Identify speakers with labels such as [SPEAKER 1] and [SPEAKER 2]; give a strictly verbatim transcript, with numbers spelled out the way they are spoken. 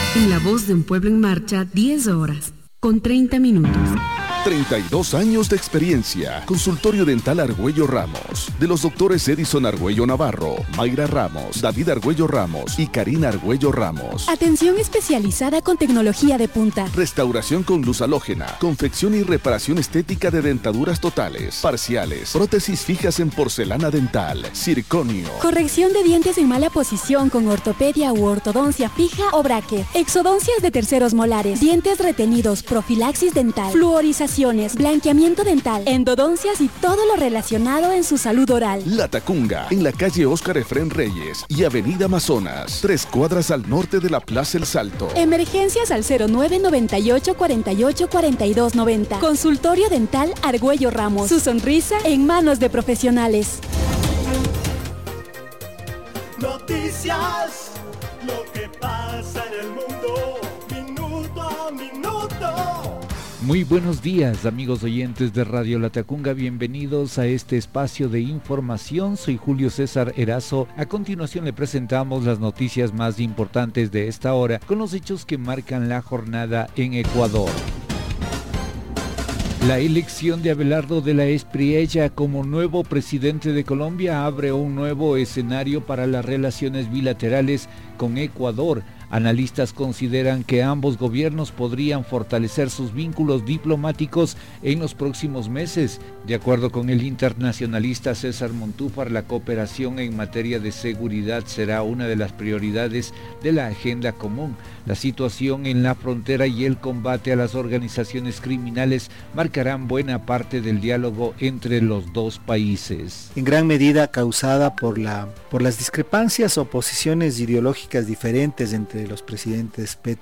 [SPEAKER 1] En La Voz de un Pueblo en Marcha, diez horas, con treinta minutos.
[SPEAKER 2] treinta y dos años de experiencia. Consultorio Dental Argüello Ramos. De los doctores Edison Argüello Navarro, Mayra Ramos, David Argüello Ramos y Karina Argüello Ramos.
[SPEAKER 3] Atención especializada con tecnología de punta.
[SPEAKER 2] Restauración con luz halógena. Confección y reparación estética de dentaduras totales, parciales. Prótesis fijas en porcelana dental. Circonio.
[SPEAKER 3] Corrección de dientes en mala posición con ortopedia u ortodoncia fija o bracket. Exodoncias de terceros molares. Dientes retenidos. Profilaxis dental. Fluorización. Blanqueamiento dental, endodoncias y todo lo relacionado en su salud oral.
[SPEAKER 2] La Tacunga, en la calle Óscar Efrén Reyes y Avenida Amazonas, tres cuadras al norte de la Plaza El Salto.
[SPEAKER 3] Emergencias al cero nueve noventa y ocho cuarenta y ocho cuarenta y dos noventa. Consultorio Dental Argüello Ramos. Su sonrisa en manos de profesionales.
[SPEAKER 4] Noticias, lo que pasa en el mundo, minuto a minuto.
[SPEAKER 5] Muy buenos días, amigos oyentes de Radio La Tacunga, bienvenidos a este espacio de información. Soy Julio César Erazo. A continuación le presentamos las noticias más importantes de esta hora con los hechos que marcan la jornada en Ecuador. La elección de Abelardo de la Espriella como nuevo presidente de Colombia abre un nuevo escenario para las relaciones bilaterales con Ecuador. Analistas consideran que ambos gobiernos podrían fortalecer sus vínculos diplomáticos en los próximos meses. De acuerdo con el internacionalista César Montúfar, la cooperación en materia de seguridad será una de las prioridades de la agenda común. La situación en la frontera y el combate a las organizaciones criminales marcarán buena parte del diálogo entre los dos países.
[SPEAKER 6] En gran medida causada por la por las discrepancias o posiciones ideológicas diferentes entre de los presidentes Petro